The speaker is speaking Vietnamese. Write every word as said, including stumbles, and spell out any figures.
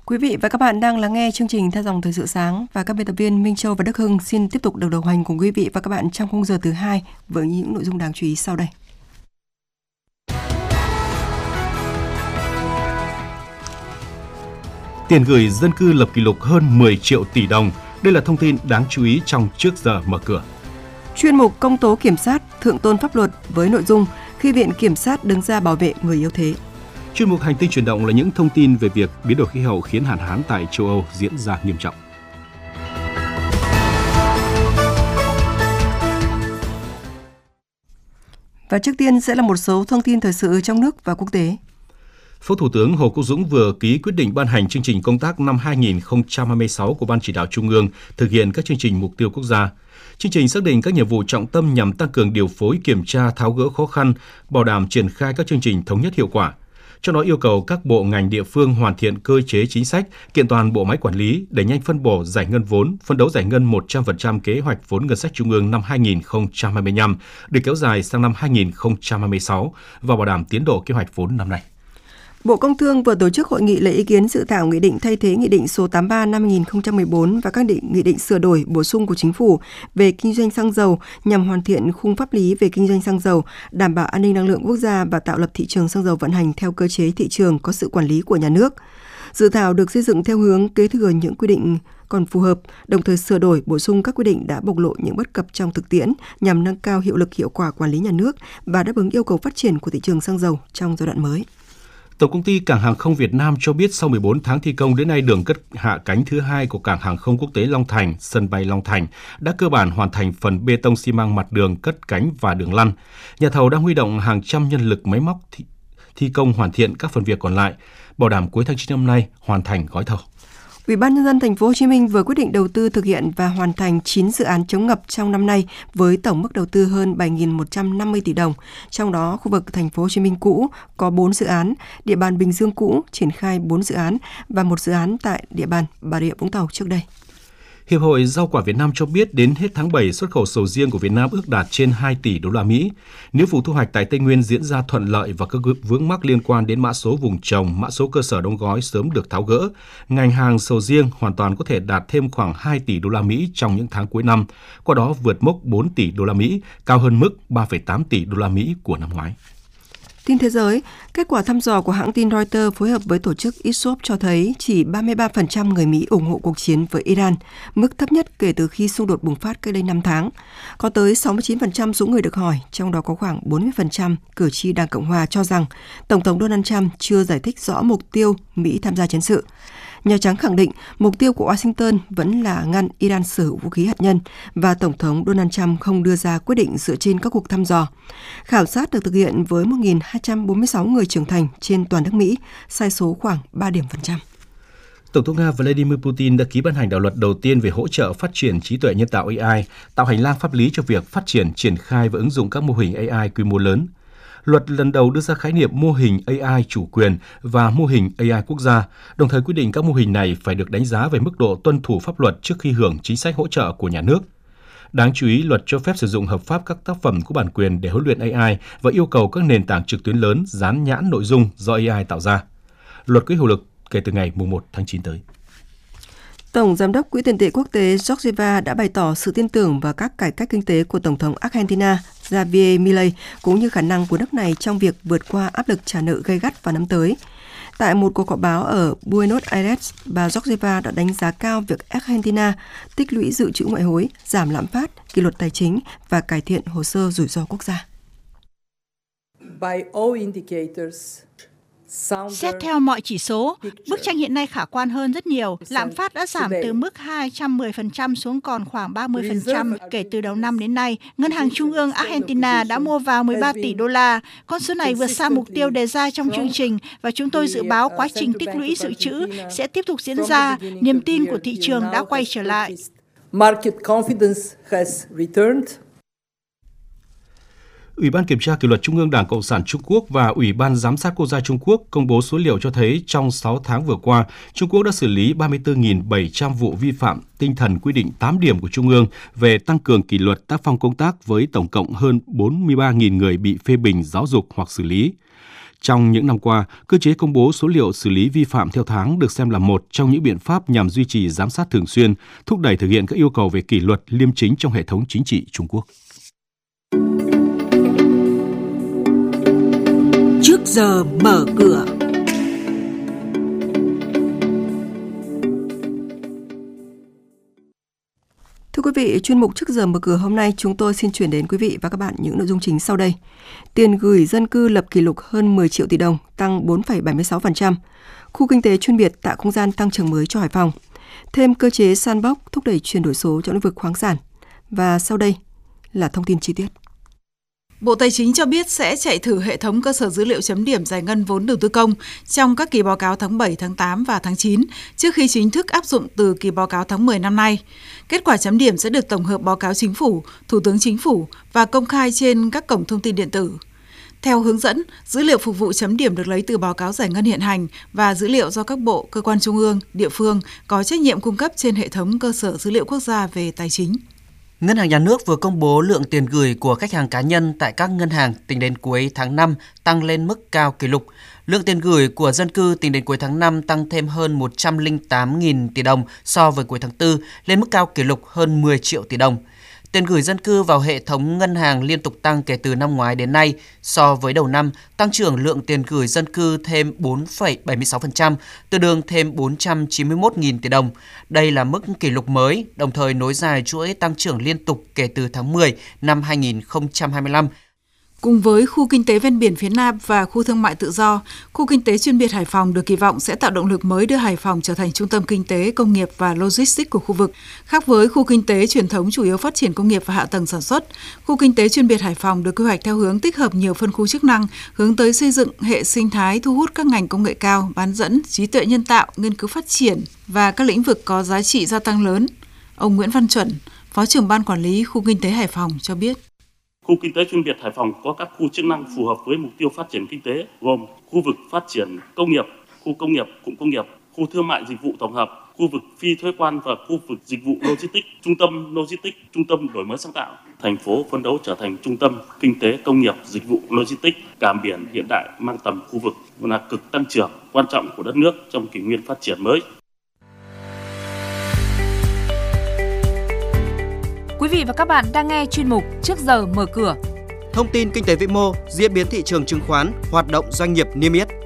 Quý vị và các bạn đang lắng nghe chương trình Theo dòng thời sự sáng và các biên tập viên Minh Châu và Đức Hưng xin tiếp tục được đồng hành cùng quý vị và các bạn trong khung giờ thứ hai với những nội dung đáng chú ý sau đây. Tiền gửi dân cư lập kỷ lục hơn mười triệu tỷ đồng. Đây là thông tin đáng chú ý trong Trước giờ mở cửa. Chuyên mục Công tố kiểm sát, thượng tôn pháp luật với nội dung khi Viện Kiểm sát đứng ra bảo vệ người yếu thế. Chuyên mục Hành tinh chuyển động là những thông tin về việc biến đổi khí hậu khiến hạn hán tại châu Âu diễn ra nghiêm trọng. Và trước tiên sẽ là một số thông tin thời sự trong nước và quốc tế. Phó Thủ tướng Hồ Quốc Dũng vừa ký quyết định ban hành chương trình công tác năm hai nghìn không trăm hai mươi sáu của Ban Chỉ đạo Trung ương thực hiện các chương trình mục tiêu quốc gia. Chương trình xác định các nhiệm vụ trọng tâm nhằm tăng cường điều phối, kiểm tra, tháo gỡ khó khăn, bảo đảm triển khai các chương trình thống nhất hiệu quả. Trong đó yêu cầu các bộ ngành địa phương hoàn thiện cơ chế chính sách, kiện toàn bộ máy quản lý, đẩy nhanh phân bổ giải ngân vốn, phấn đấu giải ngân một trăm phần trăm kế hoạch vốn ngân sách trung ương năm hai nghìn không trăm hai mươi lăm được kéo dài sang năm hai nghìn không trăm hai mươi sáu và bảo đảm tiến độ kế hoạch vốn năm nay. Bộ Công Thương vừa tổ chức hội nghị lấy ý kiến dự thảo nghị định thay thế nghị định số tám mươi ba năm hai nghìn không trăm mười bốn và các định nghị định sửa đổi bổ sung của Chính phủ về kinh doanh xăng dầu nhằm hoàn thiện khung pháp lý về kinh doanh xăng dầu, đảm bảo an ninh năng lượng quốc gia và tạo lập thị trường xăng dầu vận hành theo cơ chế thị trường có sự quản lý của nhà nước. Dự thảo được xây dựng theo hướng kế thừa những quy định còn phù hợp, đồng thời sửa đổi bổ sung các quy định đã bộc lộ những bất cập trong thực tiễn nhằm nâng cao hiệu lực hiệu quả quản lý nhà nước và đáp ứng yêu cầu phát triển của thị trường xăng dầu trong giai đoạn mới. Tổng công ty Cảng hàng không Việt Nam cho biết sau mười bốn tháng thi công đến nay, đường cất hạ cánh thứ hai của Cảng hàng không quốc tế Long Thành, sân bay Long Thành đã cơ bản hoàn thành phần bê tông xi măng mặt đường cất cánh và đường lăn. Nhà thầu đang huy động hàng trăm nhân lực máy móc thi, thi công hoàn thiện các phần việc còn lại, bảo đảm cuối tháng chín năm nay hoàn thành gói thầu. Ủy ban nhân dân thành phố Hồ Chí Minh vừa quyết định đầu tư thực hiện và hoàn thành chín dự án chống ngập trong năm nay với tổng mức đầu tư hơn bảy nghìn một trăm năm mươi tỷ đồng. Trong đó, khu vực thành phố Hồ Chí Minh cũ có bốn dự án, địa bàn Bình Dương cũ triển khai bốn dự án và một dự án tại địa bàn Bà Rịa Vũng Tàu trước đây. Hiệp hội Rau quả Việt Nam cho biết đến hết tháng bảy, xuất khẩu sầu riêng của Việt Nam ước đạt trên hai tỷ đô la Mỹ. Nếu vụ thu hoạch tại Tây Nguyên diễn ra thuận lợi và các vướng mắc liên quan đến mã số vùng trồng, mã số cơ sở đóng gói sớm được tháo gỡ, ngành hàng sầu riêng hoàn toàn có thể đạt thêm khoảng hai tỷ đô la Mỹ trong những tháng cuối năm, qua đó vượt mốc bốn tỷ đô la Mỹ, cao hơn mức ba phẩy tám tỷ đô la Mỹ của năm ngoái. Tin thế giới, kết quả thăm dò của hãng tin Reuters phối hợp với tổ chức Ipsos cho thấy chỉ ba mươi ba phần trăm người Mỹ ủng hộ cuộc chiến với Iran, mức thấp nhất kể từ khi xung đột bùng phát cách đây năm tháng. Có tới sáu mươi chín phần trăm số người được hỏi, trong đó có khoảng bốn mươi phần trăm cử tri Đảng Cộng hòa cho rằng Tổng thống Donald Trump chưa giải thích rõ mục tiêu Mỹ tham gia chiến sự. Nhà Trắng khẳng định mục tiêu của Washington vẫn là ngăn Iran sở hữu vũ khí hạt nhân và Tổng thống Donald Trump không đưa ra quyết định dựa trên các cuộc thăm dò. Khảo sát được thực hiện với một nghìn hai trăm bốn mươi sáu người trưởng thành trên toàn nước Mỹ, sai số khoảng ba điểm phần trăm. Tổng thống Nga Vladimir Putin đã ký ban hành đạo luật đầu tiên về hỗ trợ phát triển trí tuệ nhân tạo a i, tạo hành lang pháp lý cho việc phát triển, triển khai và ứng dụng các mô hình a i quy mô lớn. Luật lần đầu đưa ra khái niệm mô hình a i chủ quyền và mô hình a i quốc gia, đồng thời quy định các mô hình này phải được đánh giá về mức độ tuân thủ pháp luật trước khi hưởng chính sách hỗ trợ của nhà nước. Đáng chú ý, luật cho phép sử dụng hợp pháp các tác phẩm có bản quyền để huấn luyện a i và yêu cầu các nền tảng trực tuyến lớn dán nhãn nội dung do a i tạo ra. Luật có hiệu lực kể từ ngày mùng một tháng chín tới. Tổng Giám đốc Quỹ tiền tệ quốc tế Georgieva đã bày tỏ sự tin tưởng vào các cải cách kinh tế của Tổng thống Argentina Javier Milei cũng như khả năng của nước này trong việc vượt qua áp lực trả nợ gay gắt vào năm tới. Tại một cuộc họp báo ở Buenos Aires, bà Georgieva đã đánh giá cao việc Argentina tích lũy dự trữ ngoại hối, giảm lạm phát, kỷ luật tài chính và cải thiện hồ sơ rủi ro quốc gia. By all indicators, xét theo mọi chỉ số, bức tranh hiện nay khả quan hơn rất nhiều. Lạm phát đã giảm từ mức hai trăm mười phần trăm xuống còn khoảng ba mươi phần trăm kể từ đầu năm đến nay. Ngân hàng Trung ương Argentina đã mua vào mười ba tỷ đô la. Con số này vượt xa mục tiêu đề ra trong chương trình và chúng tôi dự báo quá trình tích lũy dự trữ sẽ tiếp tục diễn ra. Niềm tin của thị trường đã quay trở lại. Market confidence has returned. Ủy ban Kiểm tra Kỷ luật Trung ương Đảng Cộng sản Trung Quốc và Ủy ban Giám sát Quốc gia Trung Quốc công bố số liệu cho thấy trong sáu tháng vừa qua, Trung Quốc đã xử lý ba mươi tư nghìn bảy trăm vụ vi phạm tinh thần quy định tám điểm của Trung ương về tăng cường kỷ luật tác phong công tác với tổng cộng hơn bốn mươi ba nghìn người bị phê bình giáo dục hoặc xử lý. Trong những năm qua, cơ chế công bố số liệu xử lý vi phạm theo tháng được xem là một trong những biện pháp nhằm duy trì giám sát thường xuyên, thúc đẩy thực hiện các yêu cầu về kỷ luật, liêm chính trong hệ thống chính trị Trung Quốc. Trước giờ mở cửa. Thưa quý vị, chuyên mục Trước giờ mở cửa hôm nay chúng tôi xin chuyển đến quý vị và các bạn những nội dung chính sau đây. Tiền gửi dân cư lập kỷ lục hơn mười triệu tỷ đồng, tăng bốn phẩy bảy mươi sáu phần trăm. Khu kinh tế chuyên biệt tạo không gian tăng trưởng mới cho Hải Phòng. Thêm cơ chế sandbox thúc đẩy chuyển đổi số cho lĩnh vực khoáng sản. Và sau đây là thông tin chi tiết. Bộ Tài chính cho biết sẽ chạy thử hệ thống cơ sở dữ liệu chấm điểm giải ngân vốn đầu tư công trong các kỳ báo cáo tháng bảy, tháng tám và tháng chín, trước khi chính thức áp dụng từ kỳ báo cáo tháng mười năm nay. Kết quả chấm điểm sẽ được tổng hợp báo cáo Chính phủ, Thủ tướng Chính phủ và công khai trên các cổng thông tin điện tử. Theo hướng dẫn, dữ liệu phục vụ chấm điểm được lấy từ báo cáo giải ngân hiện hành và dữ liệu do các bộ, cơ quan trung ương, địa phương có trách nhiệm cung cấp trên hệ thống cơ sở dữ liệu quốc gia về tài chính. Ngân hàng Nhà nước vừa công bố lượng tiền gửi của khách hàng cá nhân tại các ngân hàng tính đến cuối tháng năm tăng lên mức cao kỷ lục. Lượng tiền gửi của dân cư tính đến cuối tháng năm tăng thêm hơn một trăm lẻ tám nghìn tỷ đồng so với cuối tháng tư, lên mức cao kỷ lục hơn mười triệu tỷ đồng. Tiền gửi dân cư vào hệ thống ngân hàng liên tục tăng kể từ năm ngoái đến nay. So với đầu năm, tăng trưởng lượng tiền gửi dân cư thêm bốn phẩy bảy mươi sáu phần trăm, tương đương thêm bốn trăm chín mươi mốt nghìn tỷ đồng. Đây là mức kỷ lục mới, đồng thời nối dài chuỗi tăng trưởng liên tục kể từ tháng mười năm hai nghìn không trăm hai mươi lăm. Cùng với khu kinh tế ven biển phía Nam và khu thương mại tự do, khu kinh tế chuyên biệt Hải Phòng được kỳ vọng sẽ tạo động lực mới đưa Hải Phòng trở thành trung tâm kinh tế, công nghiệp và logistics của khu vực. Khác với khu kinh tế truyền thống chủ yếu phát triển công nghiệp và hạ tầng sản xuất, khu kinh tế chuyên biệt Hải Phòng được quy hoạch theo hướng tích hợp nhiều phân khu chức năng, hướng tới xây dựng hệ sinh thái thu hút các ngành công nghệ cao, bán dẫn, trí tuệ nhân tạo, nghiên cứu phát triển và các lĩnh vực có giá trị gia tăng lớn. Ông Nguyễn Văn Chuẩn, Phó trưởng Ban Quản lý Khu Kinh tế Hải Phòng cho biết. Khu kinh tế chuyên biệt Hải Phòng có các khu chức năng phù hợp với mục tiêu phát triển kinh tế, gồm khu vực phát triển công nghiệp, khu công nghiệp, cụm công nghiệp, khu thương mại dịch vụ tổng hợp, khu vực phi thuế quan và khu vực dịch vụ logistics, trung tâm logistics, trung tâm đổi mới sáng tạo. Thành phố phấn đấu trở thành trung tâm kinh tế, công nghiệp, dịch vụ logistics, cảng biển hiện đại mang tầm khu vực, là cực tăng trưởng quan trọng của đất nước trong kỷ nguyên phát triển mới. Quý vị và các bạn đang nghe chuyên mục Trước giờ mở cửa. Thông tin kinh tế vĩ mô, diễn biến thị trường chứng khoán, hoạt động doanh nghiệp niêm yết.